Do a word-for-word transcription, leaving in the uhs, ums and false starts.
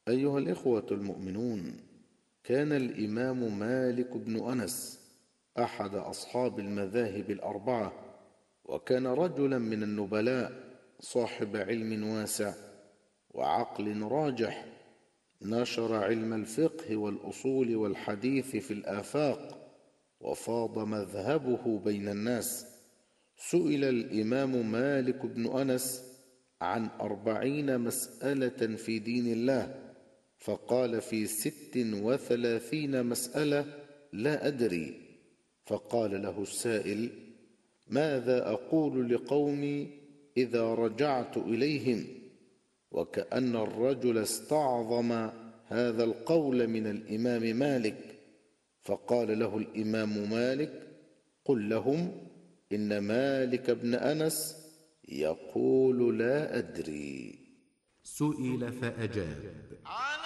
أيها الإخوة المؤمنون، كان الإمام مالك بن أنس أحد أصحاب المذاهب الأربعة، وكان رجلا من النبلاء صاحب علم واسع وعقل راجح، نشر علم الفقه والأصول والحديث في الآفاق، وفاض مذهبه بين الناس. سئل الإمام مالك بن أنس عن أربعين مسألة في دين الله، فقال في ست وثلاثين مسألة لا أدري. فقال له السائل: ماذا أقول لقومي إذا رجعت إليهم؟ وكأن الرجل استعظم هذا القول من الإمام مالك، فقال له الإمام مالك: قل لهم إن مالك بن أنس يقول لا أدري. سئل فأجاب: